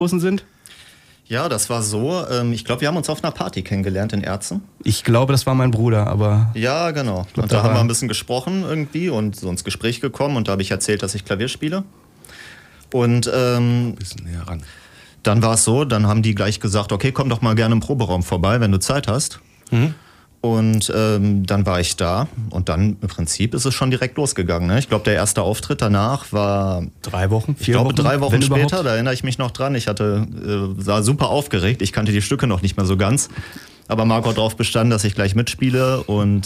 sind? Ja, das war so. Ich glaube, wir haben uns auf einer Party kennengelernt in Erzen. Ich glaube, das war mein Bruder, aber... Ja, genau. glaub, und da haben wir ein bisschen gesprochen irgendwie und so ins Gespräch gekommen. Und da habe ich erzählt, dass ich Klavier spiele. Und ein bisschen näher ran. Dann war es so, dann haben die gleich gesagt, okay, komm doch mal gerne im Proberaum vorbei, wenn du Zeit hast. Mhm. Und dann war ich da und dann im Prinzip ist es schon direkt losgegangen. Ne? Ich glaube, der erste Auftritt danach war 3 Wochen, 4 Wochen? Ich glaube, 3 Wochen später, überhaupt? da erinnere ich mich noch dran. Ich war super aufgeregt, ich kannte die Stücke noch nicht mehr so ganz. Aber Marco hat darauf bestanden, dass ich gleich mitspiele und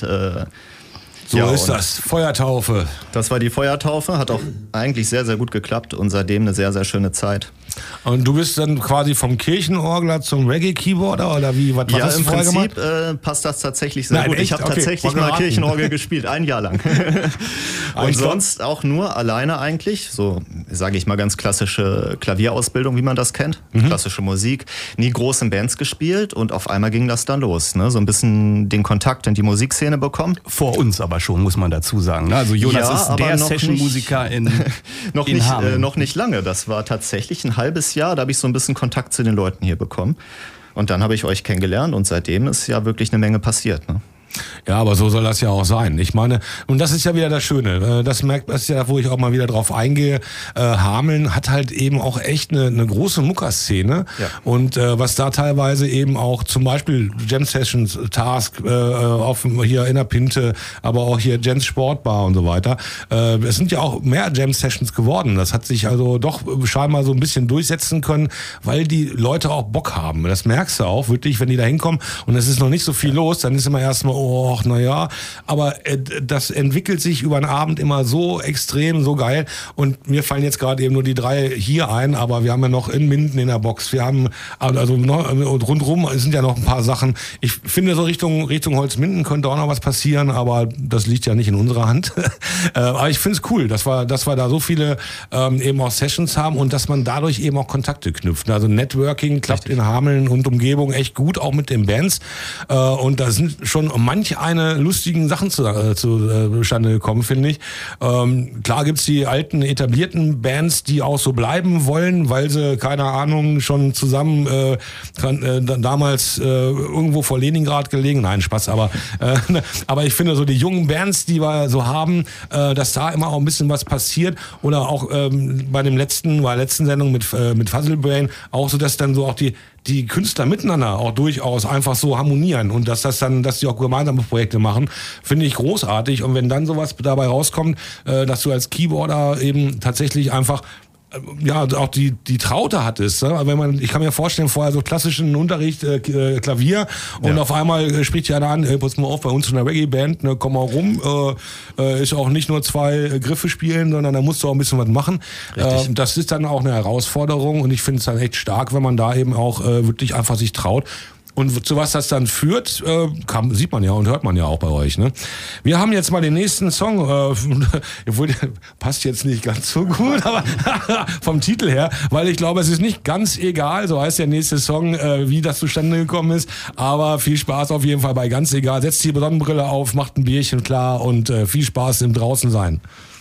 so ist das. Feuertaufe. Das war die Feuertaufe, hat auch eigentlich sehr, sehr gut geklappt und seitdem eine sehr, sehr schöne Zeit. Und du bist dann quasi vom Kirchenorgler zum Reggae-Keyboarder oder wie? Was hast du im vorher Prinzip gemacht? passt das tatsächlich sehr Nein, gut. echt? Ich habe Okay, tatsächlich wollen wir mal raten. Kirchenorgel gespielt, 1 Jahr lang. Und ich glaub- sonst auch nur alleine eigentlich, so sage ich mal ganz klassische Klavierausbildung, wie man das kennt, klassische Musik, nie groß in Bands gespielt und auf einmal ging das dann los. Ne? So ein bisschen den Kontakt in die Musikszene bekommen. Vor uns aber schon, muss man dazu sagen. Ne? Also Jonas Ja, ist aber der noch Session-Musiker in Hameln. noch nicht lange. Das war tatsächlich ein halbes Jahr. Da habe ich so ein bisschen Kontakt zu den Leuten hier bekommen. Und dann habe ich euch kennengelernt und seitdem ist ja wirklich eine Menge passiert. Ne? Ja, aber so soll das ja auch sein. Ich meine, und das ist ja wieder das Schöne. Das ist ja, wo ich auch mal wieder drauf eingehe. Hameln hat halt eben auch echt eine große Muckerszene. Ja. Und was da teilweise eben auch zum Beispiel Jam Sessions, Task, hier in der Pinte, aber auch hier Jens Sportbar und so weiter. Es sind ja auch mehr Jam Sessions geworden. Das hat sich also doch scheinbar so ein bisschen durchsetzen können, weil die Leute auch Bock haben. Das merkst du auch wirklich, wenn die da hinkommen und es ist noch nicht so viel los, dann ist immer erstmal naja, aber das entwickelt sich über den Abend immer so extrem, so geil und mir fallen jetzt gerade eben nur die 3 hier ein, aber wir haben ja noch in Minden in der Box, wir haben also rundrum sind ja noch ein paar Sachen. Ich finde so Richtung Holzminden könnte auch noch was passieren, aber das liegt ja nicht in unserer Hand. Aber ich finde es cool, dass wir da so viele eben auch Sessions haben und dass man dadurch eben auch Kontakte knüpft. Also Networking klappt in Hameln und Umgebung echt gut, auch mit den Bands und da sind schon manch eine lustigen Sachen zustande gekommen, finde ich. Klar gibt's die alten etablierten Bands, die auch so bleiben wollen, weil sie, keine Ahnung, schon zusammen damals irgendwo vor Leningrad gelegen. Nein, Spaß, aber ich finde so die jungen Bands, die wir so haben, dass da immer auch ein bisschen was passiert oder auch bei der letzten Sendung mit Fuzzlebrain auch so, dass dann so auch die Künstler miteinander auch durchaus einfach so harmonieren und dass die auch gemeinsame Projekte machen, finde ich großartig. Und wenn dann sowas dabei rauskommt, dass du als Keyboarder eben tatsächlich einfach auch die Traute hattest. Ne? Ich kann mir vorstellen, vorher so klassischen Unterricht, Klavier und auf einmal spricht ja einer an, hey, pass mal auf, bei uns in der Reggae-Band, ne, komm mal rum, ist auch nicht nur 2 Griffe spielen, sondern da musst du auch ein bisschen was machen. Das ist dann auch eine Herausforderung und ich finde es dann echt stark, wenn man da eben auch wirklich einfach sich traut. Und zu was das dann führt, sieht man ja und hört man ja auch bei euch. Ne? Wir haben jetzt mal den nächsten Song, obwohl der passt jetzt nicht ganz so gut, aber vom Titel her, weil ich glaube, es ist nicht ganz egal, so heißt der nächste Song, wie das zustande gekommen ist. Aber viel Spaß auf jeden Fall bei Ganz Egal. Setzt die Sonnenbrille auf, macht ein Bierchen klar und viel Spaß im Draußensein.